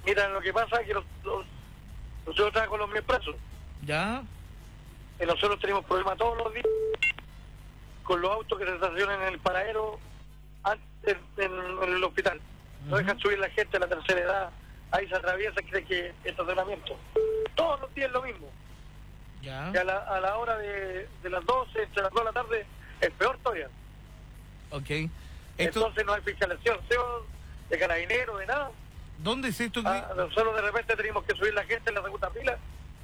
Mira, lo que pasa es que nosotros trabajamos con los míos presos. ¿Ya? Y nosotros tenemos problemas todos los días con los autos que se estacionan en el paradero antes en el hospital. No dejan subir la gente a la tercera edad. Ahí se atraviesa, cree que es estacionamiento. Todos los días lo mismo. ¿Ya? Y a la hora de las 12, entre las 2 de la tarde, es peor todavía. Ok. Entonces no hay fiscalización de carabineros, de nada. ¿Dónde es esto? Nosotros de repente tenemos que subir la gente en la segunda fila.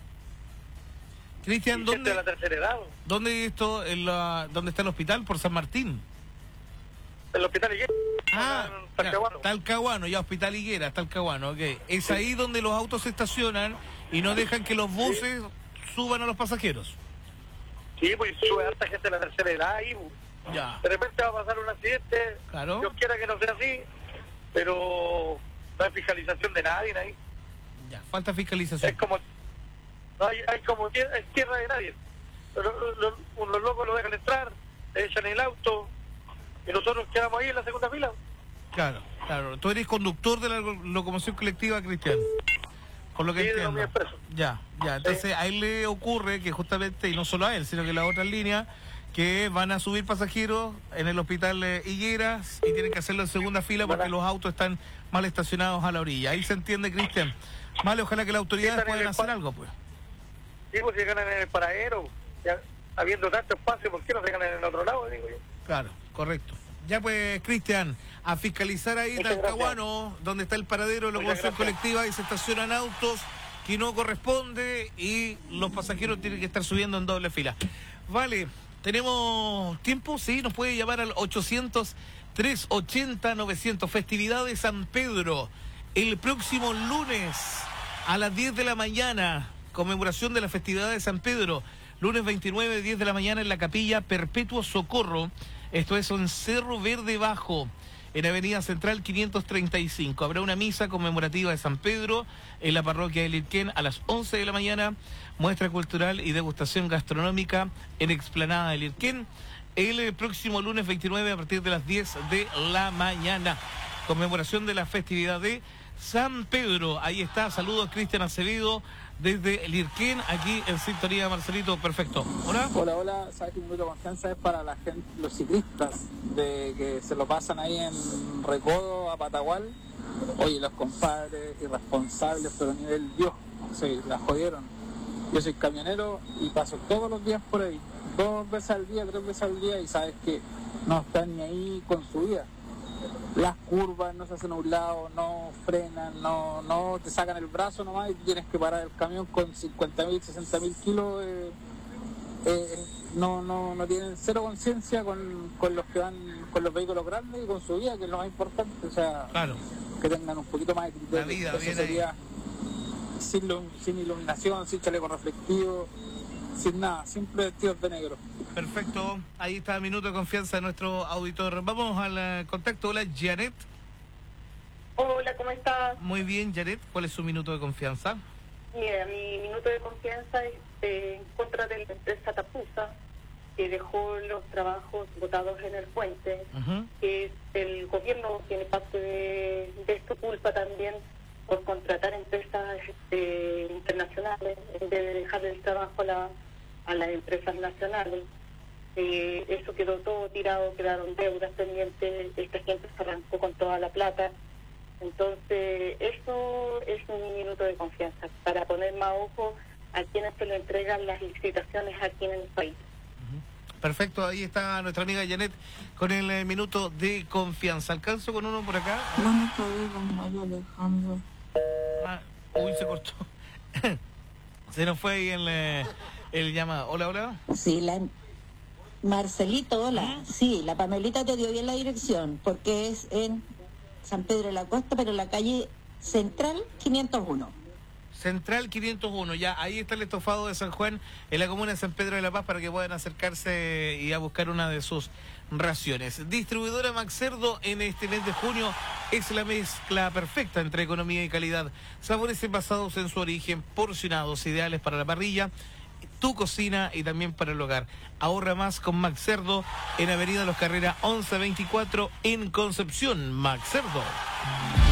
Cristian, ¿dónde? De la tercera edad. ¿Dónde es esto? ¿Dónde está el hospital? Por San Martín. El hospital Higuera. Talcahuano. Talcahuano, ya, Hospital Higuera, Talcahuano, ok. Es ahí donde los autos se estacionan y no dejan que los buses suban a los pasajeros. Sí, pues sube harta gente de la tercera edad ahí. Ya. De repente va a pasar un accidente. Claro. Dios quiera que no sea así, pero no hay fiscalización de nadie ahí. Ya, falta fiscalización. Es como... No hay como es tierra de nadie. Los locos lo dejan entrar, le echan el auto y nosotros quedamos ahí en la segunda fila. Claro, claro. Tú eres conductor de la locomoción colectiva, Cristian. Por lo que sí, entiendo. de los míos presos. Ya. Entonces a él le ocurre que justamente, y no solo a él, sino que las otras líneas, que van a subir pasajeros en el hospital Higueras y tienen que hacerlo en segunda fila porque los autos están mal estacionados a la orilla. Ahí se entiende, Cristian. Vale, ojalá que las autoridades puedan hacer algo, pues. Sí, pues si ganan en el paradero, ya, habiendo tanto espacio, ¿por qué no se ganan en el otro lado? Digo yo. Claro, correcto. Ya pues, Cristian, a fiscalizar ahí Talcahuano, donde está el paradero de la locomoción colectiva y se estacionan autos que no corresponde y los pasajeros tienen que estar subiendo en doble fila. Vale, ¿tenemos tiempo? Sí, nos puede llamar al 800-380-900. Festividades San Pedro, el próximo lunes a las 10 de la mañana. Conmemoración de la festividad de San Pedro, lunes 29, 10 de la mañana en la capilla Perpetuo Socorro, esto es en Cerro Verde Bajo, en Avenida Central 535. Habrá una misa conmemorativa de San Pedro en la parroquia de Lirquén a las 11 de la mañana, muestra cultural y degustación gastronómica en Explanada de Lirquén, el próximo lunes 29 a partir de las 10 de la mañana. Conmemoración de la festividad de San Pedro. Ahí está, saludos Cristian Acevedo desde Lirquén, aquí en sintonía, Marcelito, perfecto. ¿Hola? Hola, sabes que un minuto de confianza es para la gente, los ciclistas, de que se lo pasan ahí en Recodo a Patagual. Oye, los compadres irresponsables, pero a nivel Dios, sí, la jodieron. Yo soy camionero y paso todos los días por ahí, 2 veces al día, 3 veces al día, y sabes que no están ni ahí con su vida. Las curvas no se hacen a un lado, no frenan, no te sacan el brazo nomás y tienes que parar el camión con 50.000, 60.000 kilos. No tienen cero conciencia con los que van con los vehículos grandes y con su vida, que es lo más importante. O sea, claro, que tengan un poquito más de criterio. La vida, eso sería sin iluminación, sin chaleco reflectivo, sin nada, siempre vestidos de negro. Perfecto, ahí está minuto de confianza de nuestro auditor. Vamos al contacto. Hola, Janet. Hola, ¿cómo estás? Muy bien, Janet, ¿cuál es su minuto de confianza? Mira, mi minuto de confianza es en contra de la empresa Tapusa, que dejó los trabajos botados en el puente, que el gobierno tiene parte de esto, culpa también por contratar empresas internacionales en vez de dejar el trabajo a las empresas nacionales. Eso quedó todo tirado, quedaron deudas pendientes, esta gente se arrancó con toda la plata. Entonces, eso es un minuto de confianza, para poner más ojo a quienes se le entregan las licitaciones aquí en el país. Perfecto, ahí está nuestra amiga Janet con el minuto de confianza. ¿Alcanzo con uno por acá? Buenas tardes, don Mario Alejandro. Uy, se cortó. Se nos fue ahí el llamado. Hola. Sí, Marcelito, hola. Sí, la Pamelita te dio bien la dirección, porque es en San Pedro de la Costa, pero en la calle Central 501. Central 501, ya, ahí está el estofado de San Juan, en la comuna de San Pedro de la Paz, para que puedan acercarse y a buscar una de sus raciones. Distribuidora Maxcerdo en este mes de junio es la mezcla perfecta entre economía y calidad. Sabores basados en su origen, porcionados, ideales para la parrilla, tu cocina y también para el hogar. Ahorra más con Maxcerdo en Avenida Los Carreras 1124 en Concepción. Maxcerdo.